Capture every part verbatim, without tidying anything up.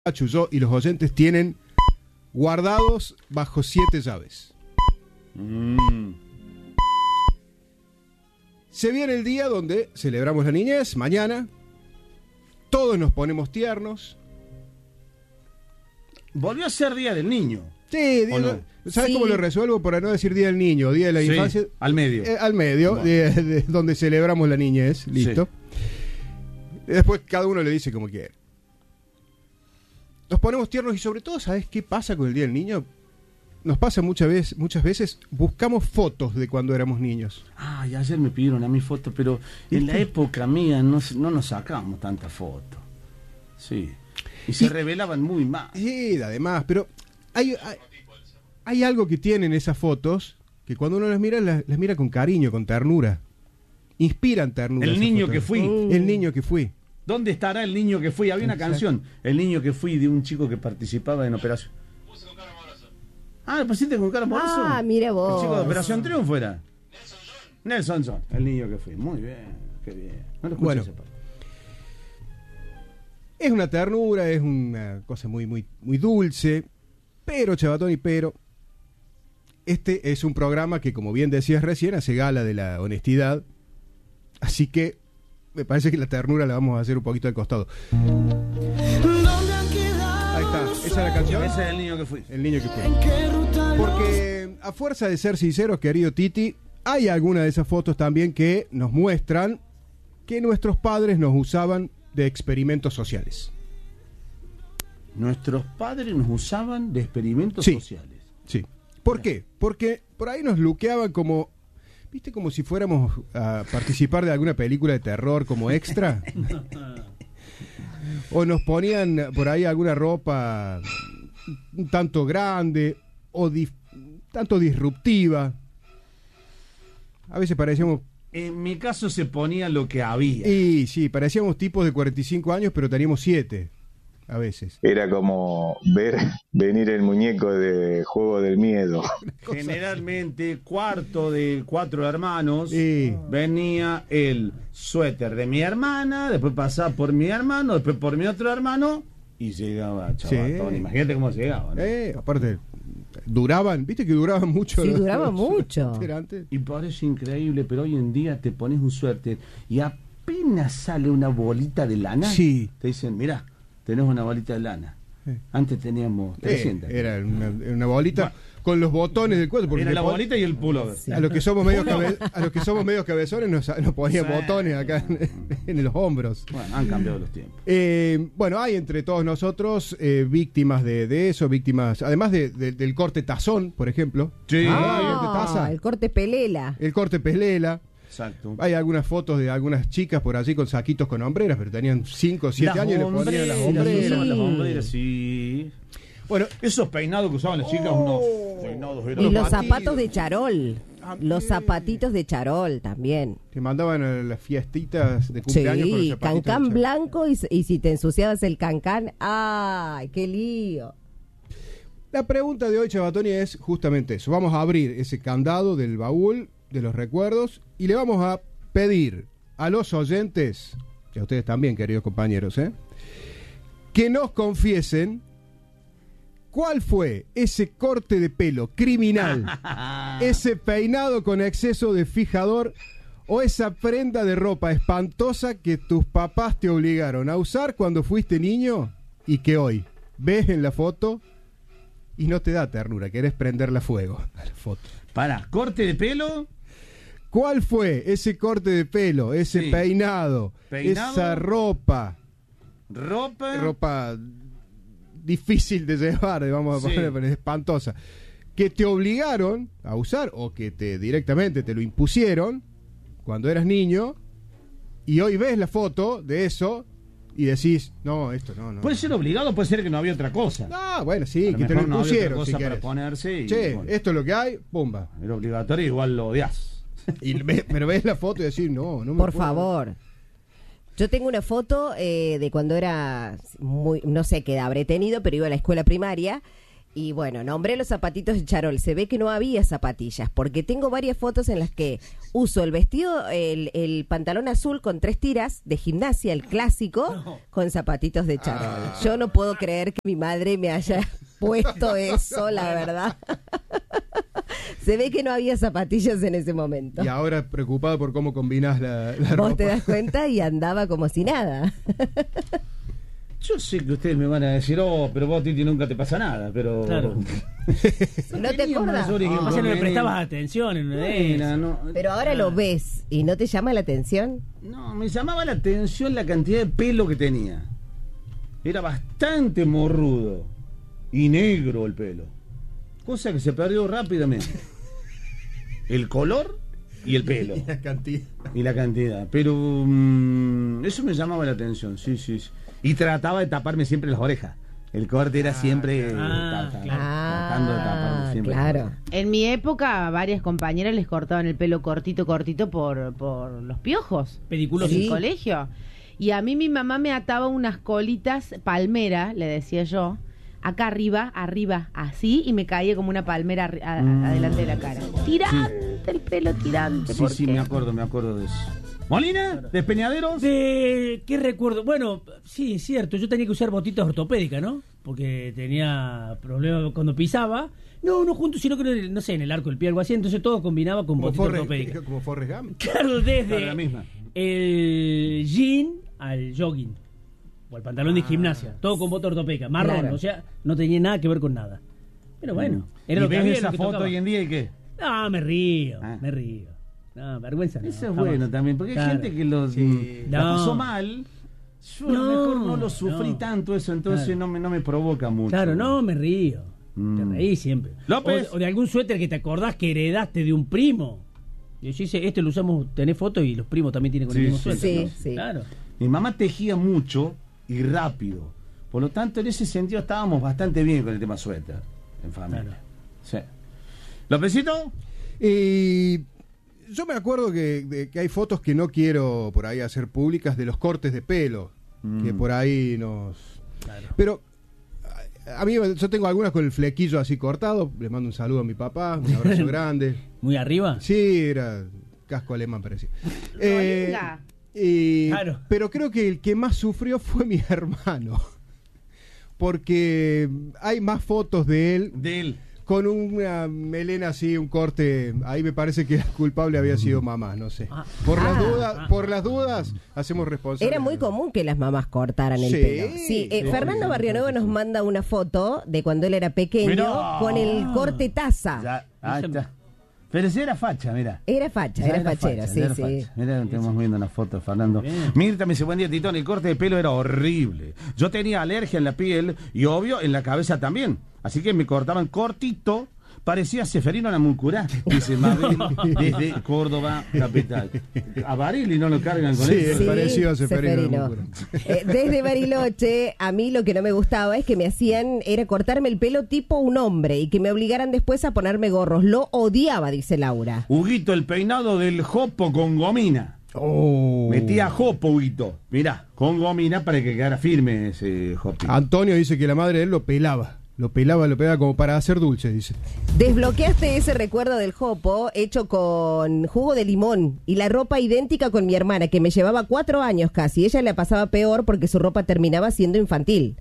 Chuyo y los oyentes tienen guardados bajo siete llaves. Mm. Se viene el día donde celebramos la niñez, mañana. Todos nos ponemos tiernos. Volvió a ser Día del Niño. Sí, día, no? ¿sabes Sí. cómo lo resuelvo? Para no decir Día del Niño, Día de la Sí, Infancia. al medio. Eh, al medio, Bueno. de, de donde celebramos la niñez, listo. Sí. Después cada uno le dice como quiere. Nos ponemos tiernos y sobre todo, ¿sabes qué pasa con el Día del Niño? Nos pasa muchas veces, muchas veces, buscamos fotos de cuando éramos niños. Ay, ayer me pidieron a mi foto, pero en la época mía no, no nos sacábamos tantas fotos. Sí. Y se Y- revelaban muy mal. Sí, además, pero hay, hay, hay algo que tienen esas fotos que cuando uno las mira, las, las mira con cariño, con ternura. Inspiran ternura. El esas niño fotos. que fui. El niño que fui. ¿Dónde estará el niño que fui? Había una Exacto. canción, El niño que fui, de un chico que participaba en Operación. Ah, ¿le pusiste con cara amoroso? Ah, mira El vos. chico de Operación Triunfo era. Nelson John. El niño que fui. Muy bien, qué bien. No lo escuché Bueno. esa parte. Es una ternura, es una cosa muy, muy, muy dulce. Pero, Chavatón y pero, este es un programa que, como bien decías recién, hace gala de la honestidad. Así que me parece que la ternura la vamos a hacer un poquito al costado. Ahí está, esa es la canción. Ese es el niño que fui. El niño que fue. Porque a fuerza de ser sinceros, querido Titi, hay algunas de esas fotos también que nos muestran que nuestros padres nos usaban de experimentos sociales. Nuestros padres nos usaban de experimentos Sí. sociales. Sí. ¿Por qué? Porque por ahí nos luqueaban como, ¿viste? Como si fuéramos a participar de alguna película de terror como extra. O nos ponían por ahí alguna ropa un tanto grande o dif- tanto disruptiva. A veces parecíamos, En mi caso se ponía lo que había. y sí, parecíamos tipos de cuarenta y cinco años, pero teníamos siete a veces. Era como ver venir el muñeco de Juego del Miedo. Generalmente, cuarto de cuatro hermanos, Sí. venía el suéter de mi hermana, después pasaba por mi hermano, después por mi otro hermano, y llegaba Chavatón. Sí. Imagínate cómo llegaba, ¿no? Eh, aparte, duraban, viste que duraban mucho. Sí, los- duraba los mucho. suéter antes. Y parece increíble, pero hoy en día te pones un suéter y apenas sale una bolita de lana, Sí. te dicen, mira, tenés una bolita de lana. Sí. Antes teníamos Eh, trescientas. era una, una bolita con los botones del cuadro. Porque Era la le pon- bolita y el pullover. Sí. A los que somos medio cabe- a los que somos medios cabezones nos, nos ponían Sí. botones acá en, en los hombros. Bueno, han cambiado los tiempos. Eh, bueno, hay entre todos nosotros eh, víctimas de, de eso, víctimas, además de, de- del corte tazón, por ejemplo. Sí. Ah, el corte Ah, taza, el corte pelela. el corte pelela. Exacto. Hay algunas fotos de algunas chicas por allí con saquitos con hombreras, pero tenían cinco o siete Las años y le ponían las hombreras, hombreras. usaban las hombreras, sí. Bueno, Esos peinados que usaban las chicas, unos peinados Y eran- los batidos. zapatos de charol. También. Los zapatitos de charol también. te mandaban a las fiestitas de cumpleaños con los Sí, zapatitos cancán de charol. blanco y, y si te ensuciabas el cancán, ¡ay, qué lío! La pregunta de hoy, Chavatoni, es justamente eso. Vamos a abrir ese candado del baúl de los recuerdos y le vamos a pedir a los oyentes, y a ustedes también, queridos compañeros, ¿eh? que nos confiesen cuál fue ese corte de pelo criminal, ese peinado con exceso de fijador o esa prenda de ropa espantosa que tus papás te obligaron a usar cuando fuiste niño y que hoy ves en la foto y no te da ternura, querés prenderle fuego a la foto. Para, corte de pelo, ¿Cuál fue ese corte de pelo, ese Sí. peinado, Peinado. esa ropa, ropa. ropa difícil de llevar, vamos a Sí. poner, pero es espantosa, que te obligaron a usar o que te directamente te lo impusieron cuando eras niño y hoy ves la foto de eso y decís, no, esto no, no. Puede ser obligado, puede ser que no había otra cosa. No, bueno, sí, A lo que te lo mejor no había otra impusieron cosa si para querés. ponerse y, Che, bueno, esto es lo que hay, pumba. era obligatorio, igual lo odias. Y ve- pero ves la foto y decís, no, no me Por puedo. favor. Yo tengo una foto eh, de cuando era muy, no sé qué edad habré tenido, pero iba a la escuela primaria Y bueno, nombré los zapatitos de charol. Se ve que no había zapatillas, porque tengo varias fotos en las que uso el vestido, el, el pantalón azul con tres tiras de gimnasia, el clásico, no. con zapatitos de charol. Ah. Yo no puedo creer que mi madre me haya puesto eso, la verdad. Se ve que no había zapatillas en ese momento. Y ahora preocupado por cómo combinás la, la Vos ropa. te das cuenta y andaba como si nada. Yo sé que ustedes me van a decir, oh, pero vos, Titi, nunca te pasa nada, pero... Claro. ¿No te acuerdas? No, no, no me prestabas atención en una de esas. No, pero ahora ah. lo ves y ¿no te llama la atención? No, me llamaba la atención la cantidad de pelo que tenía. Era bastante morrudo y negro el pelo. Cosa que se perdió rápidamente. El color y el pelo. Y la cantidad. Y la cantidad. Pero um, eso me llamaba la atención, sí, sí, sí. Y trataba de taparme siempre las orejas. El corte era siempre ah, tata, claro. tratando de taparme siempre. Claro. En mi época, varias compañeras les cortaban el pelo cortito, cortito por, por los piojos. Pedículos en sí. el colegio. Y a mí mi mamá me ataba unas colitas palmera, le decía yo, acá arriba, arriba, así, y me caía como una palmera a, a, mm. adelante de la cara. Tirante, sí. el pelo tirante. Sí, sí, qué? me acuerdo, me acuerdo de eso. ¿Molina? ¿De Peñaderos? De... ¿Qué recuerdo? Bueno, sí, es cierto. Yo tenía que usar botitas ortopédicas, ¿no? Porque tenía problemas cuando pisaba. No, no juntos, sino que, no sé, en el arco del pie, algo así. Entonces todo combinaba con botitas Forrest, ortopédicas. Como Forrest Gump. Claro, desde claro, la misma. el jean al jogging. O el pantalón ah, de gimnasia. Todo con bota ortopédica. Marrón, claro. O sea, no tenía nada que ver con nada. Pero bueno. Era ¿Y lo que ves había, esa lo que foto tocaba. Hoy en día y qué? No, me río, ah. me río. No, vergüenza no. Eso es bueno también, porque claro. hay gente que lo, sí. la no. pasó mal. Yo no, a lo mejor no lo sufrí no. tanto eso, entonces claro. no, me, no me provoca mucho. Claro, no, me río. Mm. Te reí siempre. López. O, o de algún suéter que te acordás que heredaste de un primo. Y yo dice, este lo usamos, tenés fotos y los primos también tienen con sí, el mismo sí. suéter. Sí, ¿no? sí. Claro. Mi mamá tejía mucho y rápido. Por lo tanto, en ese sentido estábamos bastante bien con el tema suéter en familia. Claro. Sí. ¿Lópezito? Y... Yo me acuerdo que, de, que hay fotos que no quiero por ahí hacer públicas de los cortes de pelo, mm. que por ahí nos... Claro. Pero a mí yo tengo algunas con el flequillo así cortado, le mando un saludo a mi papá, un abrazo grande. ¿Muy arriba? Sí, era casco alemán parecía. Eh, y, claro. Pero creo que el que más sufrió fue mi hermano, porque hay más fotos de él. De él. Con una melena así, un corte, ahí me parece que el culpable había sido mamá, no sé. Ah, por ah, las dudas, ah, por las dudas, hacemos responsabilidad. Era muy común que las mamás cortaran el sí, pelo. Sí, eh, sí, Fernando Barrionuevo nos manda una foto de cuando él era pequeño. Mirá. Con el corte taza. Ya, ahí está. Pero sí era facha, mira. Era facha, era, era fachera, facha, sí, era sí. Facha. Mira, estamos viendo una foto de Fernando. Bien. Mirta me dice, buen día, Titón, el corte de pelo era horrible. Yo tenía alergia en la piel y obvio en la cabeza también. Así que me cortaban cortito, parecía Seferino Namuncurá, dice Mabel, desde Córdoba, capital. A Barili no lo cargan con sí, eso. Sí, pareció a Seferino, Seferino. Eh, desde Bariloche, a mí lo que no me gustaba es que me hacían, era cortarme el pelo tipo un hombre y que me obligaran después a ponerme gorros. Lo odiaba, dice Laura. Huguito, el peinado del jopo con gomina. Oh. Metía jopo, Huguito. Mirá, con gomina para que quedara firme ese jopo. Antonio dice que la madre de él lo pelaba. Lo pelaba, lo pelaba como para hacer dulce, dice. Desbloqueaste ese recuerdo del jopo hecho con jugo de limón y la ropa idéntica con mi hermana, que me llevaba cuatro años casi. Ella la pasaba peor porque su ropa terminaba siendo infantil.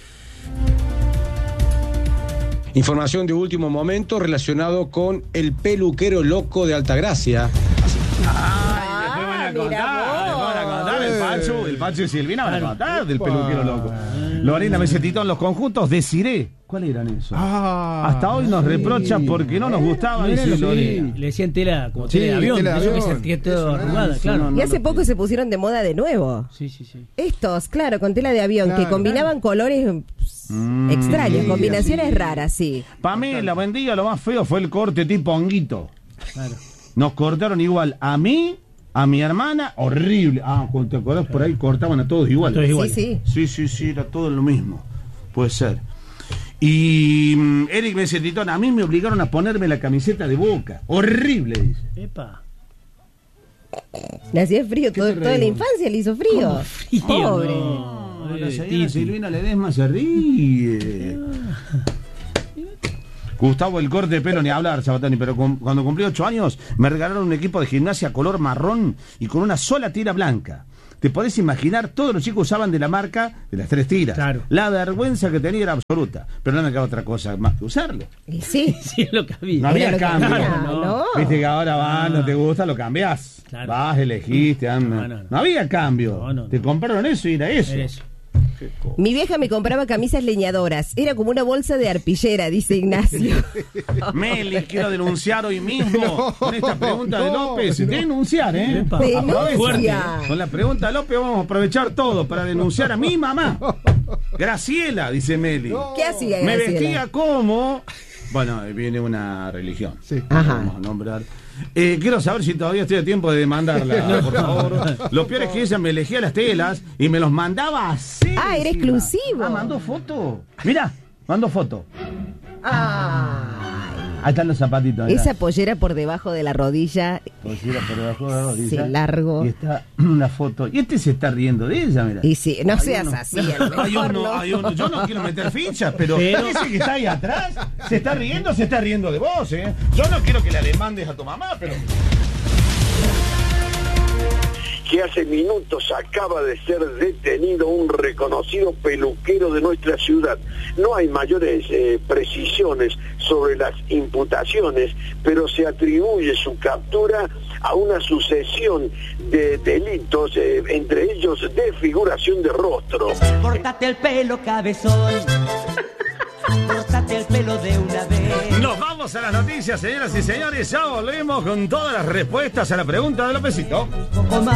Información de último momento relacionado con el peluquero loco de Altagracia. Ay, después van a contar, después van a contar el Pacho, el Pacho y Silvina van a contar del peluquero loco. Lorena me dice, Titón, los conjuntos de Ciré. ¿Cuáles eran esos? Ah, hasta hoy nos reprocha porque no nos gustaba. No dice Lorena. Le decían tela, como sí, tela de avión. Tela de avión. Eso que se arrugada, claro. No, no, y hace no, poco no. se pusieron de moda de nuevo. Sí, sí, sí. Estos, claro, con tela de avión, claro, que combinaban claro. colores mm, extraños, sí, combinaciones sí. raras, sí. Pamela, buen día, lo más feo fue el corte tipo honguito. Claro. Nos cortaron igual a mí, a mi hermana, horrible. Ah, cuando te acordás, por ahí cortaban a todos igual. Sí, sí. Sí, sí, sí, era todo lo mismo. Puede ser. Y um, Eric me dice, Titón, a mí me obligaron a ponerme la camiseta de Boca. Horrible, dice. Epa. Le hacía frío, todo, toda la infancia le hizo frío. ¿Cómo frío? Pobre. No, la señora Silvina Ledesma se ríe. Gustavo, el corte de pelo ni hablar, Sabatoni, pero con, cuando cumplí ocho años me regalaron un equipo de gimnasia color marrón y con una sola tira blanca. Te podés imaginar, todos los chicos usaban de la marca de las tres tiras. Claro. La vergüenza que tenía era absoluta, pero no me quedaba otra cosa más que usarlo. Y sí. Sí, es lo que había. No había Era lo que cambio. había, No. ¿no? Viste que ahora va, no te gusta, lo cambiás. Claro. Vas, elegiste, anda. No, no, no. No había cambio. No, no, te no. compraron eso y era eso. Era eso. Mi vieja me compraba camisas leñadoras. Era como una bolsa de arpillera, dice Ignacio. Meli, quiero denunciar hoy mismo No, con esta pregunta de no, López. no. Denunciar, ¿eh? Epa. Denuncia. Fuerte. Con la pregunta de López vamos a aprovechar todo para denunciar a mi mamá. Graciela, dice Meli. ¿Qué hacía Me Graciela? vestía como... Bueno, viene una religión. Sí. Ajá. Vamos a nombrar. Eh, quiero saber si todavía estoy a tiempo de demandarla, por favor. Lo peor es que ella me elegía las telas y me los mandaba así. Ah, era exclusivo. Ah, mandó foto. Mira, mandó foto. Ay. Ahí están los zapatitos. mirá. Esa pollera por debajo de la rodilla. Pollera por debajo de la rodilla. Sí, largo. Y está una foto. Y este se está riendo de ella, mira. Y sí, no Hay seas uno. así, a lo Hay mejor uno, no. hay uno. Yo no quiero meter fichas, pero, Pero- ese que está ahí atrás se está riendo, se está riendo de vos, ¿eh? Yo no quiero que la demandes a tu mamá, pero... Que hace minutos acaba de ser detenido un reconocido peluquero de nuestra ciudad. No hay mayores eh, precisiones sobre las imputaciones, pero se atribuye su captura a una sucesión de delitos, eh, entre ellos desfiguración de rostro. Córtate el pelo, cabezón. Córtate el pelo de una vez. Nos vamos a las noticias, señoras y señores. Ya volvemos con todas las respuestas a la pregunta de Lópezito. Poco más.